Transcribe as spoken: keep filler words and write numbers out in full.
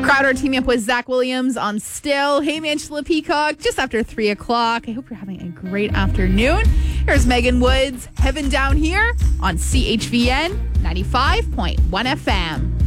Crowder teaming up with Zach Williams on Still. Hey, Angela Peacock, just after three o'clock. I hope you're having a great afternoon. Here's Megan Woods, Heaven Down Here on C H V N ninety-five point one F M.